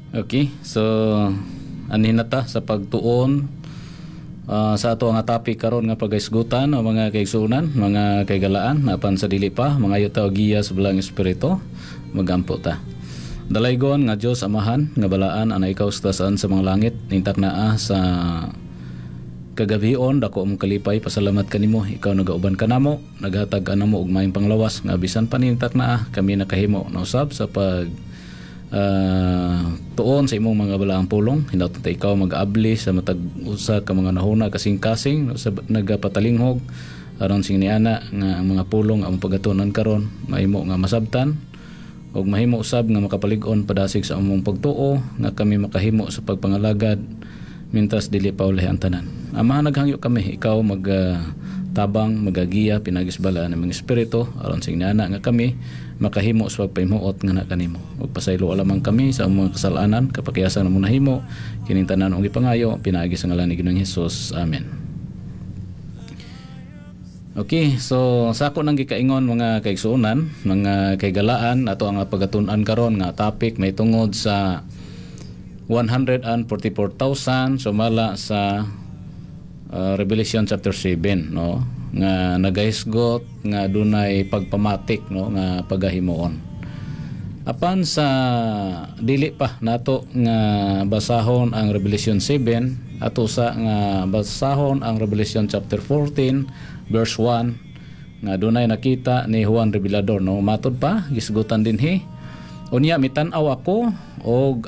Okay, so anin na ta sa pagtuon sa ato nga topic karon nga pagaisgutan o mga kaigsunan, mga kaigalaan apan sa dili pa mga yuta og giya sa belang espiritu magampo ta. Dalaygon nga Dios Amahan nga balaan ana ikaw sa saan sa mga langit nintak naa sa kagabion dako mong kalipay pasalamat kanimo ikaw nagauban kanamo naghatag kanamo og maayong panglawas nga bisan pa nintak naa kami nakahimo na usab sa pag tuon sa imong mga balaang pulong hinaut ta ikaw mag-abli sa matag usa ka mga nahuna kasing-kasing sa nagapatalinghog aron sing niana nga ang mga pulong ang pagatunan karon mahimo nga masabtan ug mahimo usab nga makapalig-on padasig sa among pagtuo nga kami makahimo sa pagpangalagad mintas dili pa ulay ang tanan. Amahan naghangyo kami ikaw tabang magagiya pinagisbala ng mga espiritu aron sing niana nga kami makahimo sa pagpahimuot nga na kanimo. Ug pasaylo alamang kami sa among kasalanan kapakiyasan na mong nahimo kining tanan ug ipangayo pinaagi sa ngalan ni Ginoong Hesus. Amen. Okay, so sa ako nang gikaingon mga kaigsuonan, mga kaigalaan ato ang pagatun-an karon nga topic may tungod sa 144,000 sumala sa Revelation chapter 7 no nga nagahisgot nga dunay pagpamatik no nga pagahimuon. Apan sa dili pa nato nga basahon ang Revelation 7 ato sa nga basahon ang Revelation chapter 14 verse 1 nga dunay nakita ni Juan Revelador no matod pa gisgutan dinhi unya mitan-aw ako og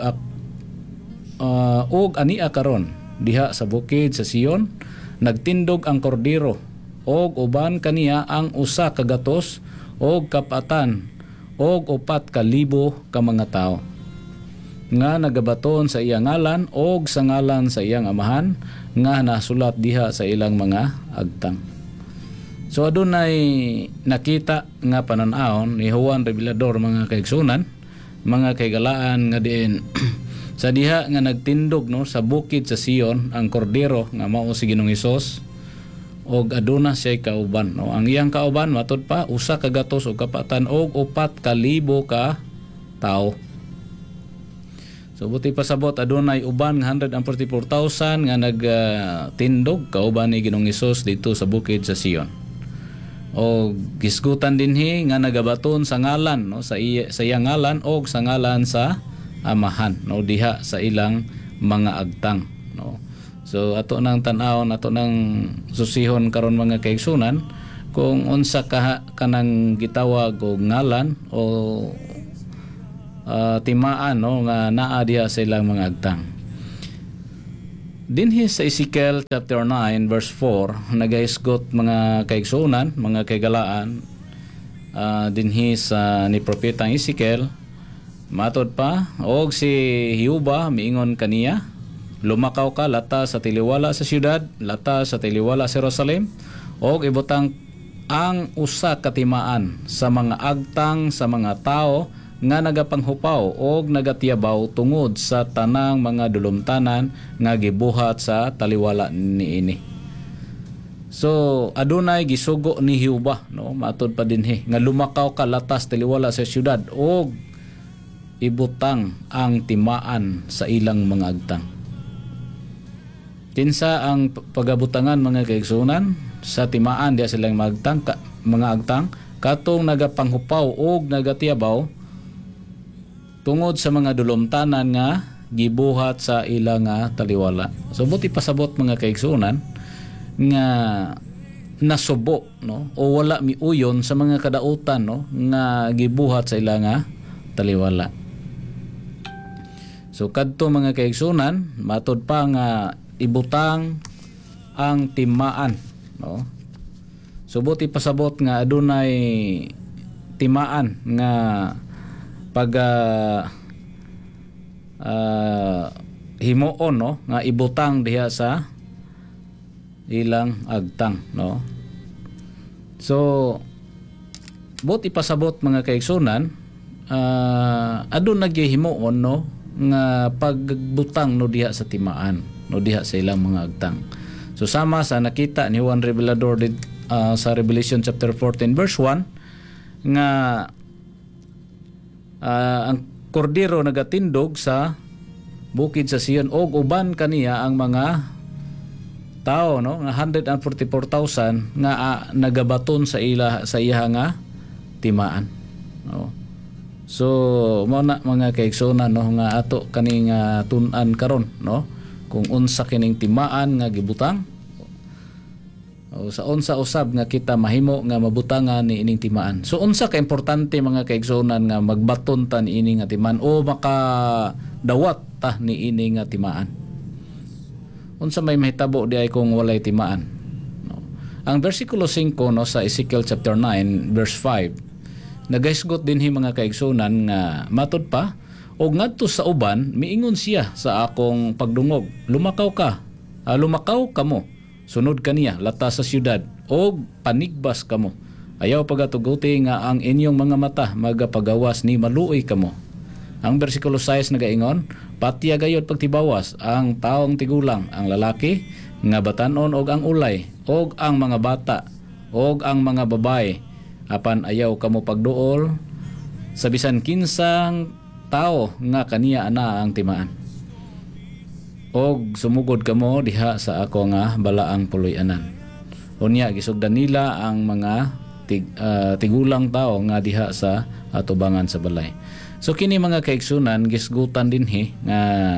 ania karon diha sa bukid sa Sion nagtindog ang kordero og uban kaniya ang usa ka gatos og kapatan og 4,000 ka mga tawo nga nagabaton sa iyang ngalan og sa ngalan sa iyang amahan nga nasulat diha sa ilang mga agtang. So adunay nakita nga panan-awon ni Juan Revelador mga kaigsunan, mga kaigalaan nga diin sa diha nga nagtindog no sa bukid sa Sion ang kordero nga mao si Ginoong Hesus og aduna siya kauban no ang iyang kauban matud pa usa ka gatos og kapatan og 4,000 ka tawo. So buti pasabot adunay uban nga 144,000 nga nagtindog kauban ni Ginoong Hesus dito sa bukid sa Sion. O gisgutan dinhi nga nagabaton sa ngalan no sa iyang ngalan og sa ngalan sa amahan no diha sa ilang mga agtang no. So ato nang tan-awon ato nang susihon karon mga kaigsunan kung unsa kanang gitawag og ngalan o timaan no nga naa diha sa ilang mga agtang. Dinhi sa Ezekiel chapter 9 verse 4 nagaisgot mga kaigsunan mga kaigalaan dinhi sa ni propetang Ezekiel matod pa og si Hiuba miingon kaniya lumakaw ka lata sa tiliwala sa syudad lata sa tiliwala sa Jerusalem og ibutang ang usa ka timaan sa mga agtang sa mga tao nga nagapanghupaw og nagatiyabaw tungod sa tanang mga dulumtanan nga gibuhat sa taliwala niini. So adunay gisugo ni Hiuba no matod pa dinhi nga lumakaw ka latas taliwala sa syudad og ibutang ang timaan sa ilang mga agtang. Kinsa ang pagabutangan mga kaigsunan sa timaan diya silang mga agtang katong nagapanghupaw og nagatiyabaw tungod sa mga dulumtanan nga gibuhat sa ilang taliwala. So buti pasabot mga kaigsunan nga nasubo no o wala miuyon sa mga kadautan no nga gibuhat sa ilang taliwala. So kadto mga kaigsunan matod pa nga ibutang ang timaan no. So buti pasabot nga adunay timaan nga pag himuon no nga ibutang diha sa ilang agtang no. So buti pasabot mga kaigsunan adun nagyahimuon no nga pagbutang no diha sa timaan no diha sa ilang mga agtang. So sama sa nakita ni Juan Revelador sa Revelation chapter 14 verse 1 nga ang kordero nagatindog sa bukid sa Sion og uban kaniya ang mga tao, no, nga 144,000 nga nagabaton sa iya nga timaan, no. So mao na mga kaigsunan, no, nga ato kaning tun-an karon, no, kung unsa kining timaan nga gibutang o sa unsa usab nga kita mahimo nga mabutangan ni ining timaan. So unsa ka importante mga kaigsunan nga magbaton ta ni ini nga timaan o makadawat ta ni ini nga timaan. Unsa may mahitabo di ay kung walay timaan, no? Ang bersikulo 5, no, sa Ezekiel chapter 9 verse 5 nagahisgot dinhi mga kaigsunan nga matud pa og ngadto sa uban miingon siya sa akong pagdungog, lumakaw kamo, sunod kaniya latas sa syudad og panigbas kamo, ayaw pagatuguti nga ang inyong mga mata magapagawas ni maluoy kamo. Ang bersikulo 6 nagaingon, patya gayod pagtibawas ang taong tigulang, ang lalaki nga batanon og ang ulay og ang mga bata og ang mga babae, apan ayaw kamo pagduol sa bisan kinsang tao nga kaniya ana ang timaan. Og sumugod kamo diha sa ako nga balaang puloy-anan. Unya gisugdan nila ang mga tigulang tao nga diha sa atubangan sa balay. So kini mga kaigsunan gisgutan dinhi nga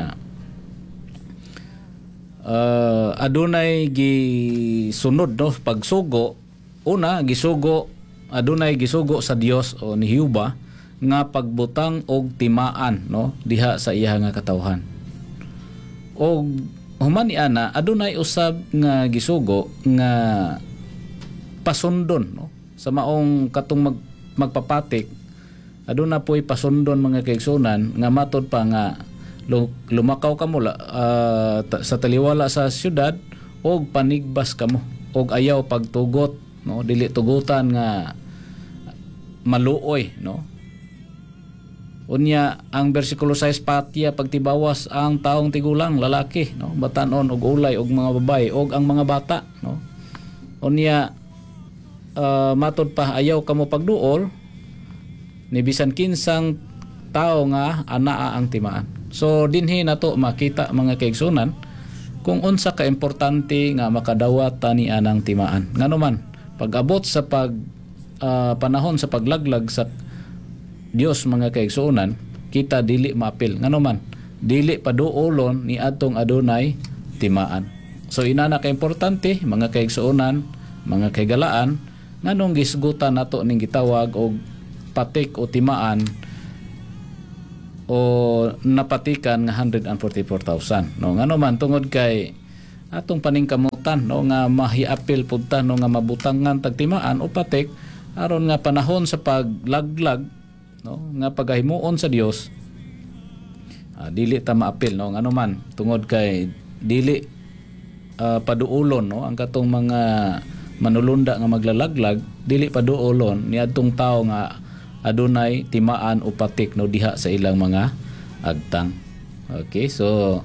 adunay gisunod, no, pagsugo. Una adunay gisugo sa Dios o ni Jehova nga pagbutang og timaan, no, diha sa iya nga katawhan. Og human ni ana adunay usab nga gisugo nga pasundon, no, sa maong katong magpapatik. Aduna po'y pasundon mga kaigsunan nga matod pa nga lumakaw kamo sa taliwala sa syudad og panigbas kamo og ayaw pagtugot, no, dili tugutan nga maluoy, no. Unya ang bersikulo 6 patya pagtibawas ang taong tigulang, lalaki, no, batanon og ulay og mga babae og ang mga bata, no. Unya matod pa ayaw kamo pagduol ni bisan kinsang tao nga anaa ang timaan. So dinhi nato makita mga kaigsunan kung unsa ka importante nga makadawat tani anang timaan. Nganuman pag-abot sa panahon sa paglaglag sa Dios mga kaigsunan, kita dili maapil. Nganuman dili paduolon ni atong adunay timaan. So inana ka importante mga kaigsunan, mga kaigalaan, nganong gisgutan nato ning gitawag og patik o timaan o napatikan nga 144,000, no. Ngano man tungod kay atong paningkamutan, no, nga mahiapil pud ta, no, nga mabutangan tag timaan o patik aron nga panahon sa paglaglag, no, nga pagahimuon sa Dios, dili ta maapil, no. Ngano man tungod kay dili paduolon, no, ang katong mga manulunda nga maglalaglag, dili paduolon ni adtong tawo nga adunay timaan o patik, no, diha sa ilang mga agtang. Okay, so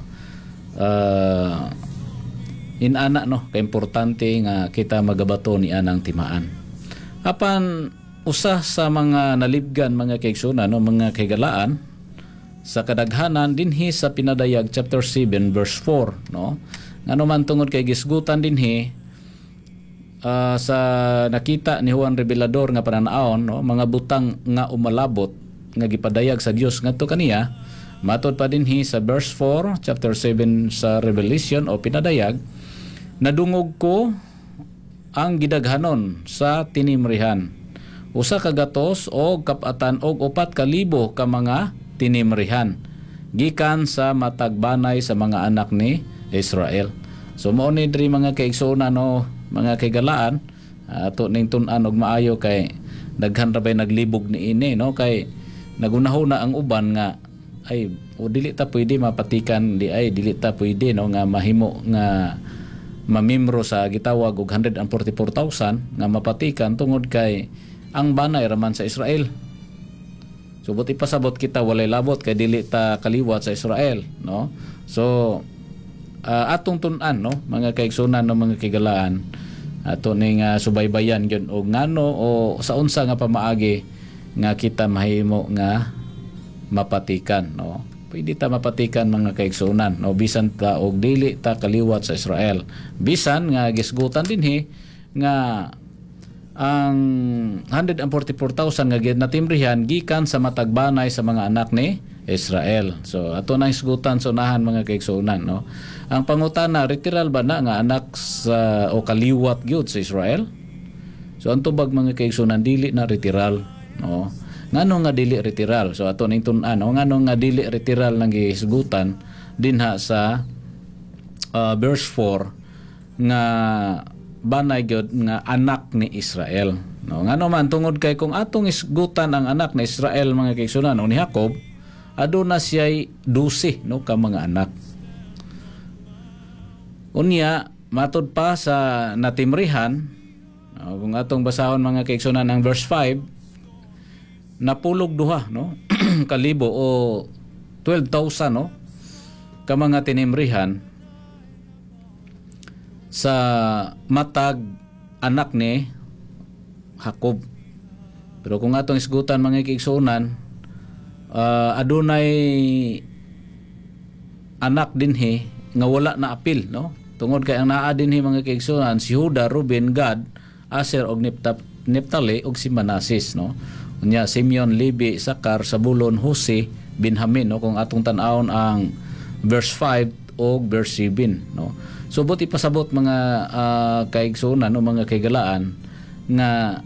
inana, no, kaimportante nga kita magabato ni anang timaan. Apan usa sa mga nalibgan mga kaigsunan, no, mga kaigalaan sa kadaghanan dinhi sa Pinadayag chapter 7 verse 4, no. Ngano man tungod kay gisgutan dinhi sa nakita ni Juan Revelador nga pananaon, no, mga butang nga umalabot nga gipadayag sa Dios ngadto kaniya, matod pa dinhi sa verse 4 chapter 7 sa Revelation o Pinadayag, nadungog ko ang gidaghanon sa tinimrihan, usa ka gatos og kapatan og 4,000 ka mga tinimrihan gikan sa matagbanay sa mga anak ni Israel. So mao ni diri mga kaigsunan, no, mga kaigalaan, ato ning tun-an og maayo kay daghan ra bay naglibog ni ini, no, kay nagunahon na ang uban nga ay dili ta pwede mapatikan, dili ta pwede, no, nga mahimo nga mamembro sa gitawag og 144,000 nga mapatikan tungod kay ang banay raman sa Israel. So buti pasabot kita walay labot kay dili ta kaliwat sa Israel, no. So atong tun-an, no, mga kaigsunan, no, mga kaigalaan, ato ning subaybayan gyud og ngano o sa unsa nga pamaagi nga kita mahimo nga mapatikan, no. pwede ta mapatikan mga kaigsunan, no, bisan ta og dili ta kaliwat sa Israel, bisan nga gisgutan dinhi nga ang 144,000 nga natimbrihan gikan sa matagbanay sa mga anak ni Israel. So ato na isgutan sa unahan mga kaigsunan, no. Ang pangutana, literal ba na nga anak sa o kaliwat gyud sa Israel? So ang tubag mga kaigsunan, dili na literal, no. Ngano nga dili literal? So ato ning tun-an, ngano nga dili literal nang gihisgutan dinha sa verse 4 nga banay gyud nga anak ni Israel, no. Ngano man tungod kay kung atong isgutan ang anak ni Israel mga kaigsunan ni Jacob, aduna siya'y 12, no, ka mga anak. Unya matud pa sa natimrihan, kung atong basahon mga kaigsunan ang verse 5, napulog duha, no, kalibo o 12,000, no, ka mga tinimrihan sa matag anak ni Jacob. Pero kung atong isgutan mga kaigsunan, adunay anak dinhi nga wala na apil, no, tungod kay ang naa dinhi mga kaigsunan si Juda, Ruben, Gad, Aser og Neptali og si Manasis, no. Unya Simeon, Levi, Sakar, Zabulon, Hose, Benjamin, no, kung atong tan-awon ang verse 5 o verse 7, no. So buti pasabot mga kaigsunan o mga kaigalaan nga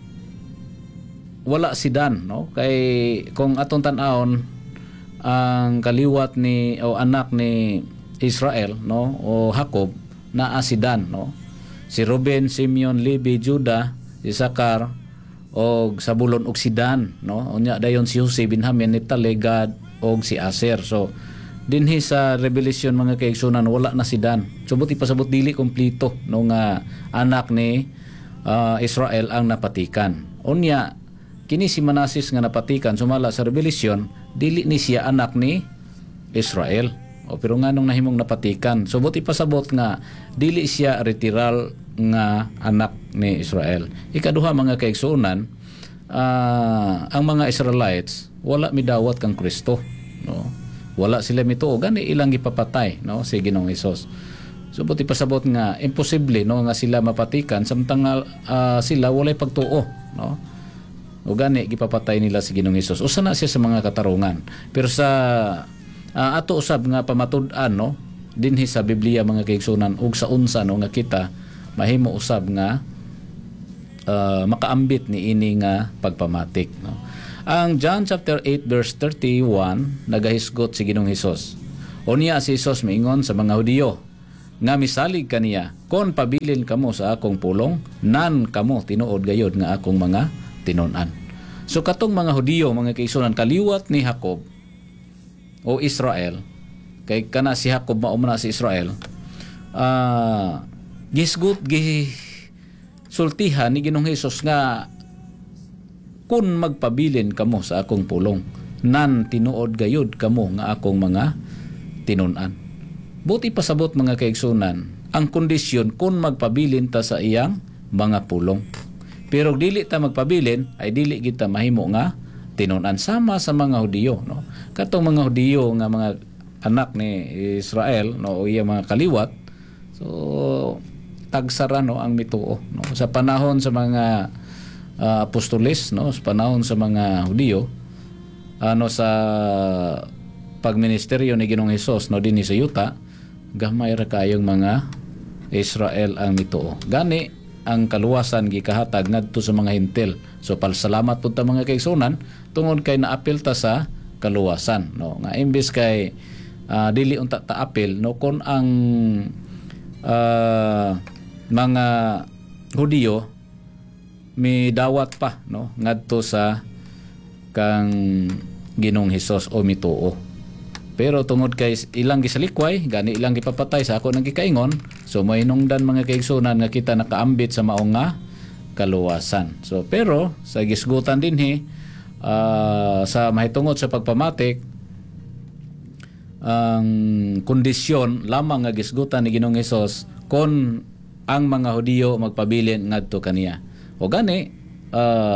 wala si Dan, no, kay kung atong tan-awon ang kaliwat ni o anak ni Israel, no, o Jacob, naa si Dan, no. Si Ruben, Simeon, Levi, Juda, Isakar og Zabulon og si Dan, no. Unya dayon si Jose, Benjamin, Neptali, Gad og si Aser. So dinhi sa Revelation mga kaigsunan wala na si Dan. So buti pasabot dili kompleto, no, nga anak ni Israel ang napatikan. Unya kini si Manasis nga napatikan sumala sa Revelation, dili ni siya anak ni Israel. O pero nganong nahimong napatikan? So buti pasabot nga dili siya literal nga anak ni Israel. Ikaduha mga kaigsunan, ang mga Israelites wala midawat kang Kristo, no. Wala sila mituo gani ilang gipapatay, no, si Ginoong Hesus. So buti pasabot nga imposible, no, nga sila mapatikan samtang sila walay pagtuo, no. O gani gipapatay nila si Ginoong Hesus. Usa na siya sa mga katarungan. Pero sa ato usab nga pamatud-an, no, dinhi sa Biblia mga kaigsunan ug sa unsa, no, nga kita mahimo usab nga makaambit ni ini nga pagpamatik, no. Ang John chapter 8 verse 31 nagahisgot si Ginoong Hesus. Unya si Hesus miingon sa mga Hudiyo nga misalig kaniya, kon pabilin kamo sa akong pulong, nan kamo tinuod gayod nga akong mga tinun-an. So katong mga Hudiyo mga kaigsunan kaliwat ni Jacob o Israel, kay kana si Jacob mao man si Israel, gisgut sultihan ni Ginoong Hesus nga kun magpabilin kamo sa akong pulong, nan tinuod gayud kamo nga akong mga tinun-an. Buti pasabot mga kaigsunan ang kondisyon kun magpabilin ta sa iyang mga pulong. Pero dili ta magpabilin ay dili kita mahimo nga tinun-an sama sa mga Hudiyo, no. Katong mga Hudiyo nga mga anak ni Israel, no, o iyang mga kaliwat, so tagsara, no, ang mituo, no. Sa panahon sa mga apostoles, no, sa panahon sa mga Hudiyo, sa pagministeryo ni Ginoong Hesus, no, dinhi sa yuta, gamay ra kayong mga Israel ang mituo. Gani ang kaluwasan gikahatag ngadto sa mga Hintil. So pasalamat pud ta mga kaigsunan tungod kay naapil ta sa kaluwasan, no, nga imbes kay dili unta ta apil, no, kon ang mga Hudiyo mi dawat pa, no, ngadto sa kang Ginoong Hesus o mituo. Pero tungod kay ilang gisalikway, gani ilang gipapatay sa ako nang gikaingon, so mainungdan mga kaigsunan nga kita nakaambit sa maong nga kaluwasan. So pero sa gisgutan dinhi sa mahitungod sa pagpamatik, ang kondisyon lamang nga gisgutan ni Ginoong Hesus kon ang mga Hudiyo magpabilin ngadto kaniya. O gani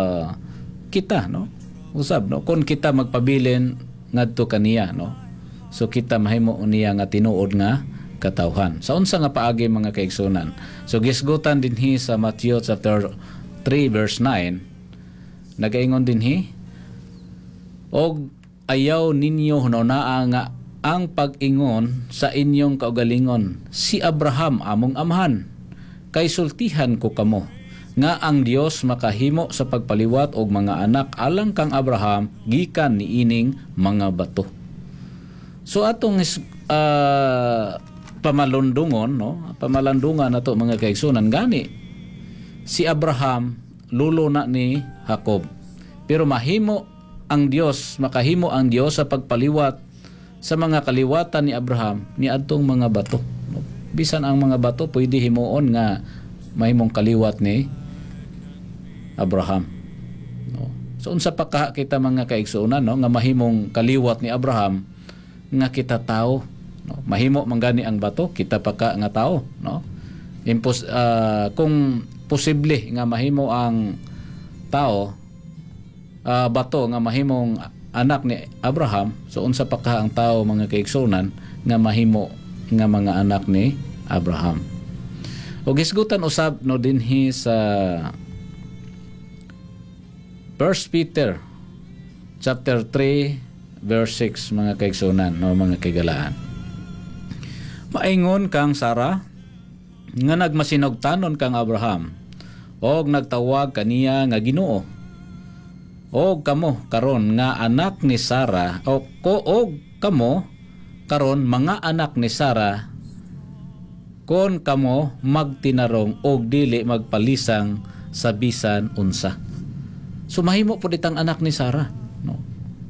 kita, no, usab, no, kon kita magpabilin ngadto kaniya, no, So kita mahimo niya nga tinuod nga katawhan. Sa unsa nga paagi mga kaigsunan. So gisgutan dinhi sa Matthew chapter 3 verse 9, nagaingon dinhi, og ayaw ninyo hunanaa nga ang pag-ingon sa inyong kaugalingon, si Abraham among amahan, kay sultihan ko kamo nga ang Dios makahimo sa pagpaliwat og mga anak alang kang Abraham gikan niining mga bato. So atong pamalundungon, no, pamalandungan nato mga kaigsunan, gani si Abraham lulo na ni Jacob, pero mahimo ang Dios, makahimo ang Dios sa pagpaliwat sa mga kaliwatan ni Abraham ni adtong mga bato, no? Bisan ang mga bato pwede himuon nga mahimong kaliwat ni Abraham, no? So unsa pa ka kita mga kaigsunan, no, nga mahimong kaliwat ni Abraham nga kita tao, no? Mahimo manggani ang bato, kita pa ka nga tao, no? Kung posible nga mahimo ang tao, bato nga mahimong anak ni Abraham, so unsa pa ka ang tao mga kaigsunan nga mahimo nga mga anak ni Abraham. O gisgutan usab no dinhi sa 1 Peter chapter 3 verse 6 mga kaigsunan, no, mga kaigalaan. Maingon kang Sara nga nagmasinugtanon kang Abraham og nagtawag kaniya nga Ginoo, og kamo karon nga anak ni Sara, og kamo karon mga anak ni Sara kon kamo magtinarong og dili magpalisang sa bisan unsa. So mahimo pud itang anak ni Sara, no,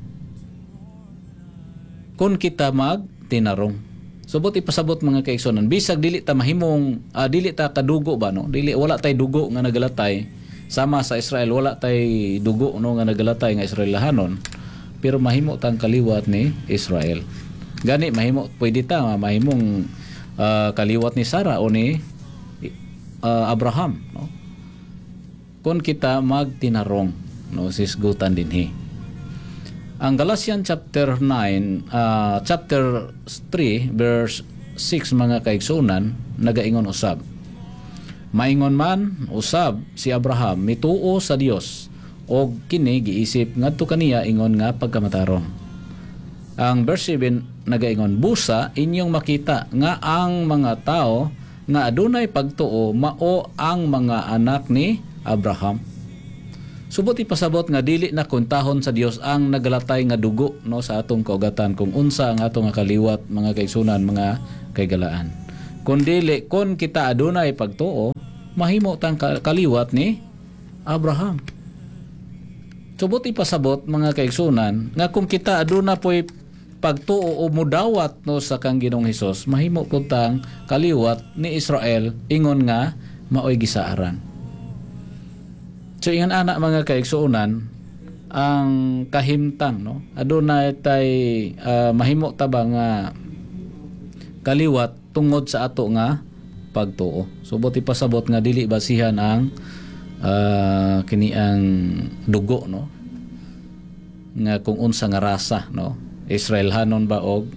kon kita magtinarong. So buti pasabot mga kaigsunan, bisag dili ta mahimong dili ta kadugo ba, no, dili wala tay dugo nga nagalatay sama sa Israel, wala tay dugo, no, nga nagalatay nga Israelahanon, pero mahimo tang kaliwat ni Israel. Gani mahimo pwede ta mahimong kaliwat ni Sara o ni Abraham, no, kung kita magtinarong, no, sisgutan dinhi. Ang Galatians chapter 9 chapter 3 verse 6 mga kaigsunan nagaingon usab, maingon man usab si Abraham mituo sa Dios og kini giisip ngadto kaniya ingon nga pagkamatarong. Ang verse 7 nagaingon, busa inyong makita nga ang mga tao nga adunay pagtuo mao ang mga anak ni Abraham. Subot ipasabot nga dili na kuntahon sa Dios ang nagalatay nga dugo, no, sa atong kaugatan kung unsa ang atong kaliwat mga kaigsunan, mga kaigalaan. Kun dili kon kita adunay pagtuo, mahimo tang kaliwat ni Abraham. Subot ipasabot mga kaigsunan nga kung kita aduna po'y pagtuo o mudawat, no, sa kang Ginoong Hesus, mahimo pud tang kaliwat ni Israel ingon nga maoy gisaaran. So ingon ana mga kaigsunan ang kahimtang, no, adunay tay mahimo ta ba nga kaliwat tungod sa ato nga pagtuo. So buti pasabot nga dili basihan ang kini ang dugo, no, nga kung unsa nga rasa, no, Israelhanon ba og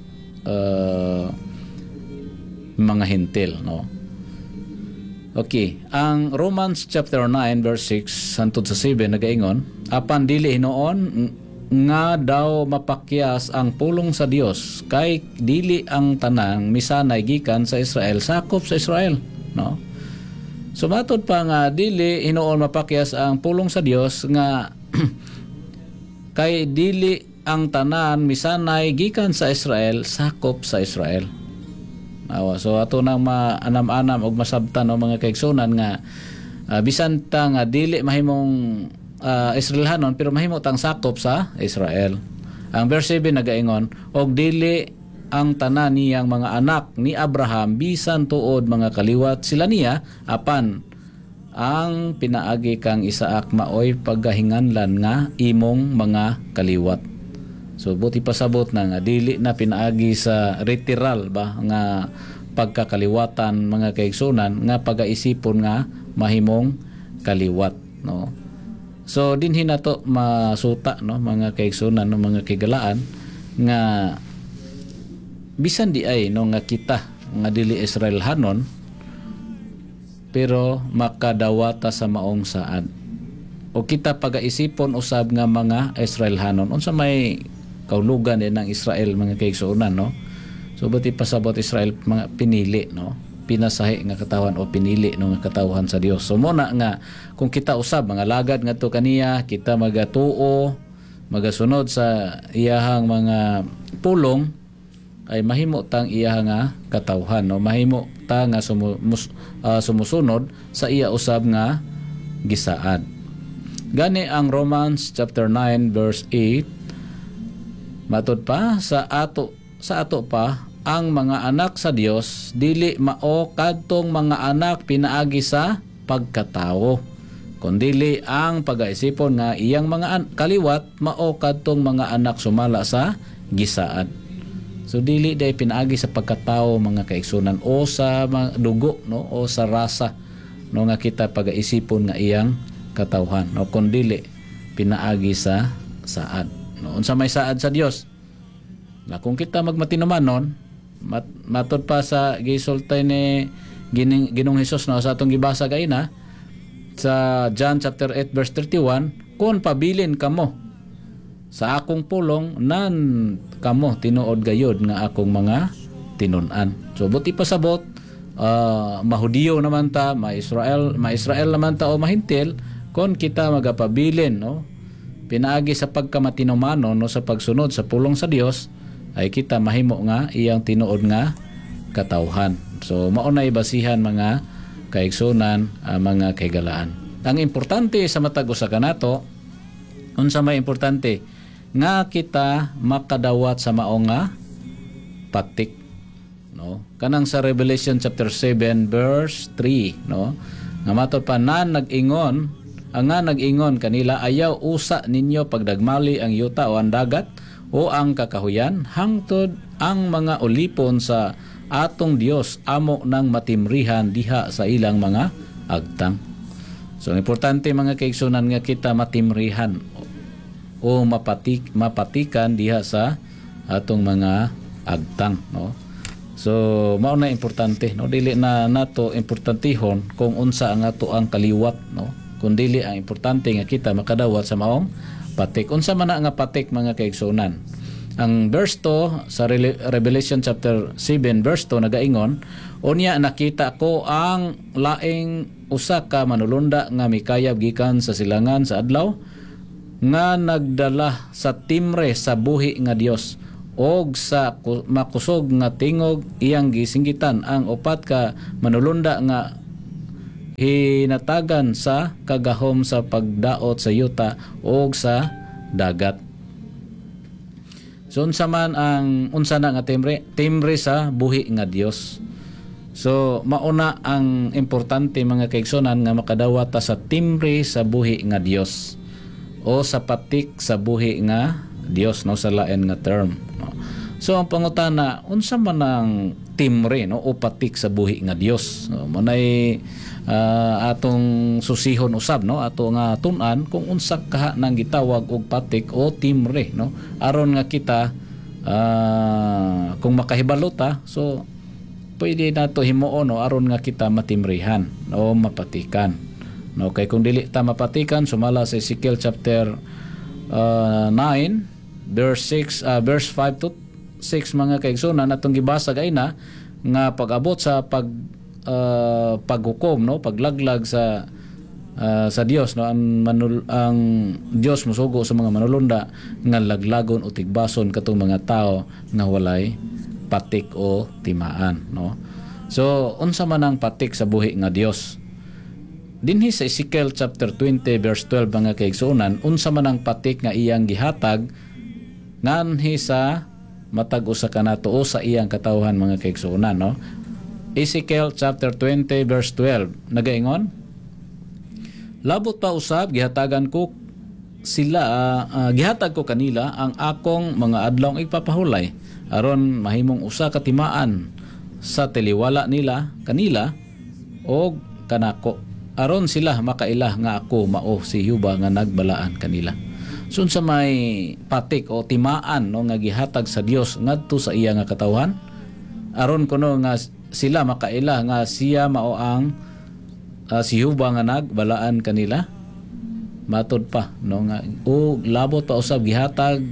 mga Hentil, no. Okay, ang Romans chapter 9 verse 6 hangtod sa 7 nagaingon, apan dili hinoon nga daw mapakyas ang pulong sa Dios kay dili ang tanang misanay gikan sa Israel sakop sa Israel, no. So matod pa nga dili hinoon mapakyas ang pulong sa Dios nga kay dili ang tanan misanay gikan sa Israel sakop sa Israel. So ato nang maanam-anam og masabtan, no, mga kaigsunan nga bisan ta nga dili mahimong Israelhanon pero mahimo tang sakop sa Israel. Ang verse 7 nagaingon, og dili ang tanan niyang mga anak ni Abraham bisan tuod mga kaliwat sila niya, apan ang pinaagi kang Isaak maoy paggahinganlan nga imong mga kaliwat. So buti pasabot na nga dili na pinaagi sa literal ba nga pagkakaliwatan mga kaigsunan nga pagaisipon nga mahimong kaliwat, no. So dinhi nato masuta, no, mga kaigsunan, no, mga kaigalaan nga bisan di ay no nga kita nga dili Israelhanon pero makadawata sa maong saad. O kita pagaisipon usab nga mga Israelhanon unsa may kaulugan din ng Israel mga kaigsuonan, no? So buti pasabot Israel mga pinili, no? Pinasahi nga katawan o pinili no nga katawhan sa Dios. So mo na nga kung kita usab mga lagad ngadto kaniya, kita magatuo, magasunod sa iyahang mga pulong, ay mahimo tang iyahang nga katawhan, no? Mahimo ta nga sumusunod sa iya usab nga gisaad. Gani ang Romans chapter 9 verse 8, matud pa sa ato pa ang mga anak sa Dios dili mao kadtong mga anak pinaagi sa pagkatawo, kundili ang pagaisipon nga iyang mga kaliwat mao kadtong mga anak sumala sa gisaad. So dili day pinaagi sa pagkatawo mga kaigsunan o sa mga dugo, no, o sa rasa, no, nga kita pagaisipon nga iyang katawhan, no, kundili pinaagi sa saad, no. Unsa may saad sa Dios na kung kita magmatinumanon, matod pa sa gisultay ni Ginoong Hesus, no, sa atong gibasa gaina sa John chapter 8 verse 31, kung pabilin kamo sa akong pulong nan kamo tinuod gayod nga akong mga tinun-an. So buti pasabot mahudiyo naman ta, ma-Israel naman ta o mahintil, kon kita magapabilin, no, pinaagi sa pagkamatinumanon, no, sa pagsunod sa pulong sa Dios, ay kita mahimo nga iyang tinuod nga katawhan. So maunay basihan mga kaigsunan, mga kaigalaan. Ang importante sa matag usa kanato, unsa may importante nga kita makadawat sa mao nga patik, no, kanang sa Revelation chapter 7 verse 3, no, nga matod pa na nag-ingon kanila, ayaw usa ninyo pagdagmali ang yuta o ang dagat o ang kakahuyan hangtod ang mga ulipon sa atong Dios amo nang matimrihan diha sa ilang mga agtang. So importante mga kaigsunan nga kita matimrihan o mapatikan diha sa atong mga agtang, no. So mao na importante, no, dili na nato importantihon kung unsa ang ato ang kaliwat, no, kundi ang importante nga kita makadawat sa maong patik. Unsa man na nga patik mga kaigsunan? Ang verse 2 sa Revelation chapter 7 verse 2 nagaingon, unya nakita ko ang laing usa ka manulunda nga mikayab gikan sa silangan sa adlaw nga nagdala sa timre sa buhi nga Dios og sa makusog nga tingog iyang gisinggitan ang upat ka manulunda nga hinatagan sa kagahom sa pagdaot sa yuta o sa dagat. So unsa na nga timbre sa buhi nga Dios. So mauna ang importante mga kaigsunan nga makadawat ta sa timbre sa buhi nga Dios o sa patik sa buhi nga Dios, no, sa lain nga term, no. So ang pangutana, unsa man ang timbre, no, o patik sa buhi nga Dios? So, manay atong susihon usab, no, ato nga tun-an kung unsa kaha nang gitawag og patik o timbre, no, aron nga kita kung makahibalo ta, so pwede nato himuon, no, aron nga kita matimrihan o mapatikan, no. Kay kung dili ta mapatikan, sumala sa Ezekiel chapter 9 verse 5 to 6 mga kaigsunan atong gibasa gayna nga pag-abot sa paghukom, no, paglaglag sa Dios, no, ang Dios mosugo sa mga manulunda nga laglagon o tigbason katong mga tao nga walay patik o timaan, no. So unsa man ang patik sa buhi nga Dios? Dinhi sa Ezekiel chapter 20 verse 12 mga kaigsunan, unsa man ang patik nga iyang gihatag nganhi sa matag usa kanato o sa iyang katawhan mga kaigsunan, no. Ezekiel chapter 20 verse 12 nagaingon, labot pa usab gihatagan ko sila gihatag ko kanila ang akong mga adlong igpapahulay aron mahimong usa ka timaan sa tiliwala nila kanila o kanako, aron sila makaila nga ako mao si Yuba nga nagbalaan kanila. So sa may patik o timaan, no, nga gihatag sa Dios ngadto sa iya nga katawhan, aron kuno nga sila makaila nga siya mao ang si Jehova nga nagbalaan kanila. Matod pa no nga labot pa usab gihatag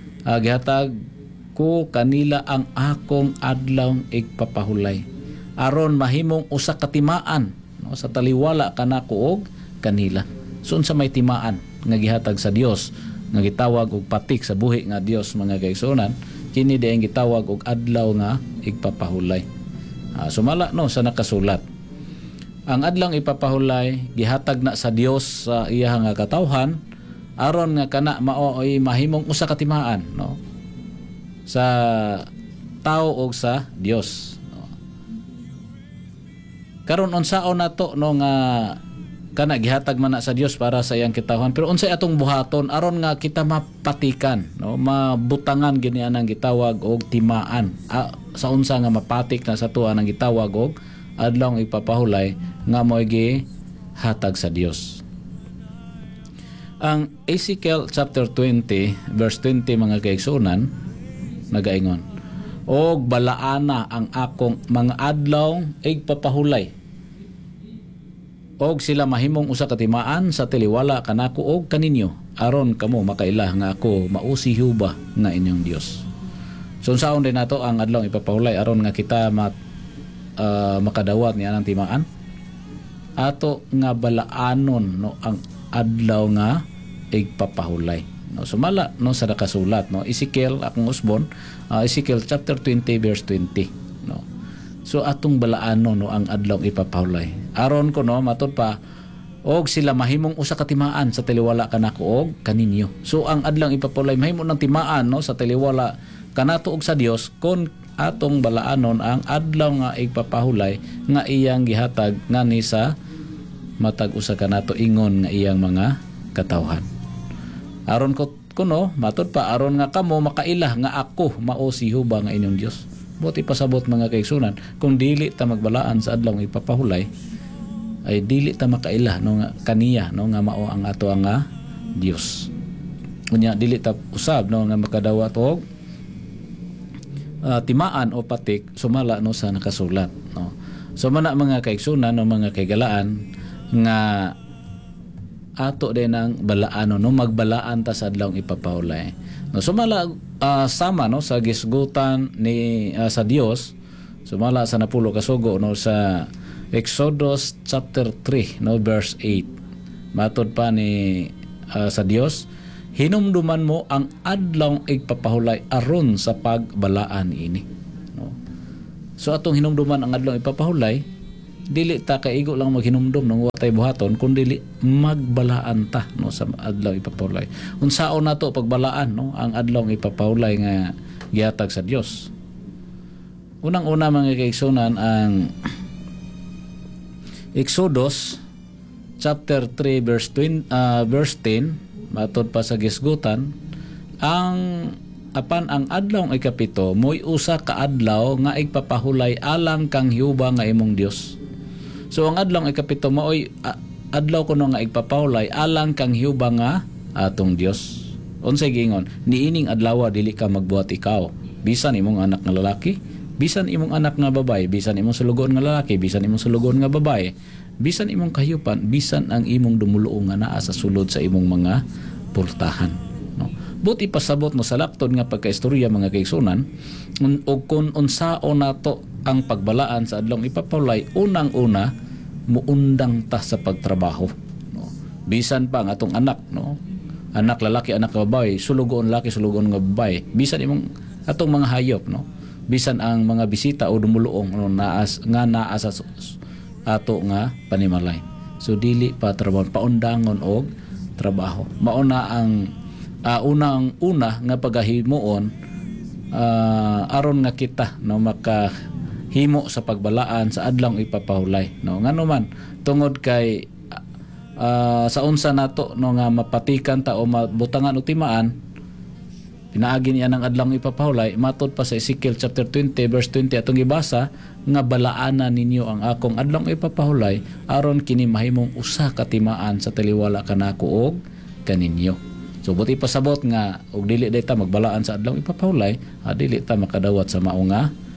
ko kanila ang akong adlaw igpapahulay aron mahimong usa ka timaan no, sa taliwala kanako og kanila. So unsa may timaan nga gihatag sa Dios nga gitawag og patik sa buhi nga Dios mga kaigsunan, kini diay gitawag og adlaw nga igpapahulay. Sumala no sa nakasulat. Ang adlaw ipapahulay gihatag na sa Dios sa iya nga katawhan aron nga kana mao ay mahimong usa ka timaan no sa tao og sa Dios. Karon unsaon nato no nga kana gihatag man na sa Dios para sa iyang kitawhan, pero unsay atong buhaton aron nga kita mapatikan no mabutangan gini anang gitawag og timaan sa unsa nga mapatik na sa tuwa nang gitawag og adlaw ipapahulay nga mo'y gihatag sa Dios. Ang Ezekiel chapter 20 verse 20 mga kaigsunan nagaingon, og balaana ang akong mga adlaw igpapahulay og sila mahimong usa ka timaan sa tiliwala kanako og kaninyo aron kamo makaila nga ako mao si Jehova nga inyong Dios. So unsaon din nato ang adlaw ipapahulay aron nga kita makadawat niya ng timaan ato nga balaanon no ang adlaw nga igpapahulay no. Sumala no sa nakasulat no Ezekiel akong usbon Ezekiel chapter 20 verse 20 no. So atong balaanon no ang adlaw ipapahulay aron ko no matud pa og sila mahimong usa ka timaan sa taliwala kanako og kaninyo. So ang adlaw ipapahulay mahimo ng timaan no sa taliwala kanato og sa Dios kon atong balaanon ang adlaw nga igpapahulay nga iyang gihatag ngani sa matag usa kanato ingon nga iyang mga katawhan. Aron ko kuno matud pa aron nga kamo makaila nga ako mao si Jehova nga inyong Dios. Buti pasabot mga kaigsunan kung dili ta magbalaan sa adlaw nga ipapahulay ay dili ta makaila no nga kaniya no nga mao ang ato nga Dios. Unya dili ta usab no nga makadawat og timaan o patik sumala no sa nakasulat no. So mana mga kaigsunan no mga kaigalaan nga ato din ang balaan no magbalaan ta sa adlaw ipapahulay no. Sumala sama no sa gisgutan ni sa Dios sumala sa napulo ka sugo no sa Exodus chapter 3 no verse 8 matod pa ni sa Dios, hinumduman mo ang adlaw igpapahulay aron sa pagbalaan ini no. So atong hinumduman ang adlaw ipapahulay dili ta kaigo lang maghinumdum ng watay buhaton kundi magbalaan ta no sa adlaw ipapahulay. Unsaon nato pagbalaan no ang adlaw ipapahulay nga gihatag sa Dios. Unang-una mga kaigsunan ang Exodus chapter 3 verse 10 matod pa sa gisgutan ang apan ang adlaw ikapito mo'y usa ka adlaw nga igpapahulay alang kang Jehova nga imong Dios. So ang adlaw ikapito mo'y adlaw kuno nga igpapahulay alang kang Jehova nga atong Dios. Unsay giingon? Niining adlaw dili ka magbuhat ikaw, bisan imong anak nga lalaki, bisan imong anak nga babae, bisan imong sulugon nga lalaki, bisan imong sulugon nga babae, bisan imong kahiyupan, bisan ang imong dumuluong nga naa sa sulod sa imong mga pultahan no. Buti pasabot no sa laptod nga pagkaistorya mga kaigsunan ug kun unsaon nato ang pagbalaan sa adlaw ipapahulay, unang-una muundang ta sa pagtrabaho no. Bisan pa ang atong anak no, anak lalaki, anak babae, sulugon lalaki, sulugon nga babae, bisan imong atong mga hayop no, bisan ang mga bisita o dumuluong no, naa sa ato nga panimalay. So dili pa trabaho, paundangon og trabaho. Mauna ang unang-una nga pagahimuon aron nga kita no makahimo sa pagbalaan sa adlaw ipapahulay no. Ngano man tungod kay sa unsa nato no nga mapatikan ta o mabutangan o timaan pinaagi niya ng adlaw ipapahulay matod pa sa Ezekiel chapter 20 verse 20 atong gibasa nga balaanan ninyo ang akong adlaw ipapahulay aron kini mahimong usa ka timaan sa taliwala kanako og kaninyo. So buti pasabot nga og dili dayta magbalaan sa adlaw ipapahulay dili ta makadawat sa mao nga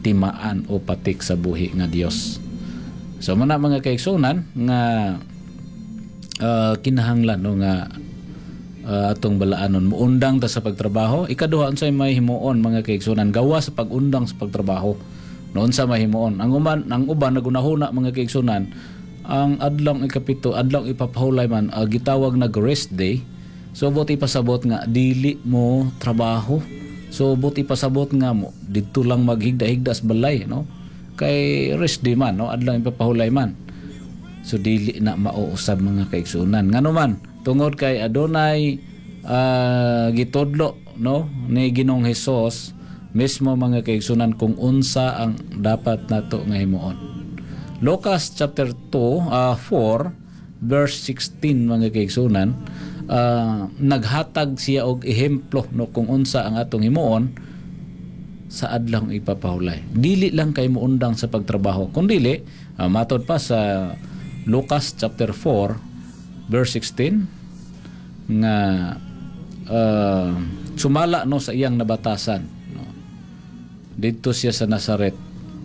timaan o patik sa buhi nga Dios. So muna mga kaigsunan nga kinahanglan no nga atong balaanon muundang ta sa pagtrabaho. Ikaduha unsay may himuon mga kaigsunan gawa sa pagundang sa pagtrabaho. Noon sa mahimuon ang uban nagunahuna mga kaigsunan ang adlong ikapito adlong ipapahulay man gitawag nag rest day. So buti pasabot nga dili mo trabaho. So buti pasabot nga mo didto lang maghigda-higda sa balay no. Kay rest day man no adlong ipapahulay man. So dili na mauusab mga kaigsunan. Ngano man tungod kay adunay gitudlo no ni Ginoong Hesus mismo mga kaigsunan kung unsa ang dapat nato nga himuon. Lucas chapter 4 verse 16 mga kaigsunan naghatag siya og ehemplo no kung unsa ang atong himuon sa adlong ipapahulay. Dili lang kay muundang sa pagtrabaho kundi matod pa sa Lucas chapter 4 verse 16 nga sumala no sa iyang nabatasan no. Dito siya sa Nazaret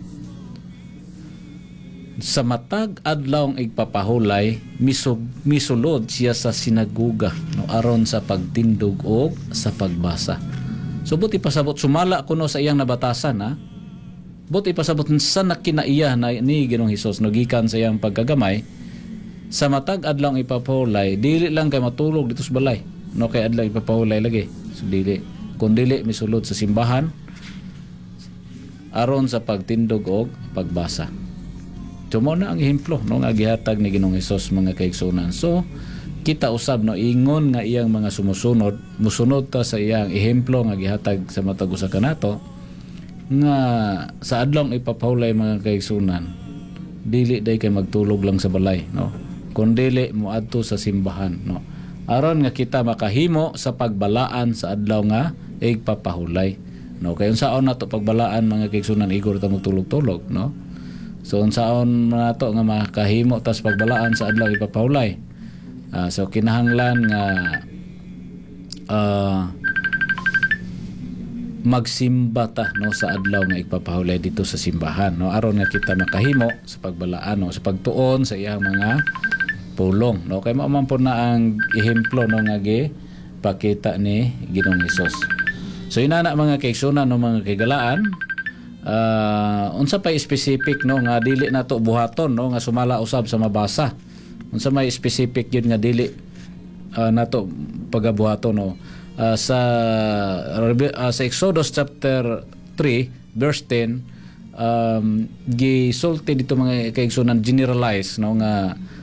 sa matag adlawng igpapahulay misulod siya sa sinaguga no aron sa pagtindog og sa pagbasa. So buti pasabot sumala kuno sa iyang nabatasan ha. Buti pasabot sa nakinaiya na ni Ginoong Hesus no gikan sa iyang pagkagamay sa matag adlong ipapahulay dili lang kay matulog dito sa balay no kay adlong ipapahulay lagi so dili kun dili misulod sa simbahan aron sa pagtindog og pagbasa. Tumo na ang ehemplo no nga gihatag ni Ginoong Hesus mga kaigsunan. So kita usab no ingon nga iyang mga musunod ta sa iyang ehemplo nga gihatag sa matag usa kanato nga sa adlong ipapahulay mga kaigsunan dili day kay magtulog lang sa balay no kundili moadto sa simbahan no aron nga kita makahimo sa pagbalaan sa adlaw nga igpapahulay no kay unsaon nato pagbalaan mga kaigsunan igor ta magtulog-tulog no so unsaon nato nga makahimo tas pagbalaan sa adlaw ipapahulay so kinahanglan nga magsimba ta no sa adlaw nga igpapahulay dito sa simbahan no aron nga kita makahimo sa pagbalaan no sa pagtuon sa iyang mga pulong no kay mao man po na ang ehemplo no nga pakita ni Ginoong Hesus. So inana mga kaigsunan no mga kaigalaan unsa pa specific no nga dili nato buhaton no nga sumala usab sa mabasa. Unsa may specific yun nga dili nato pagabuhaton no sa Exodus chapter 3 verse 10 gisulti dito mga kaigsunan generalize no nga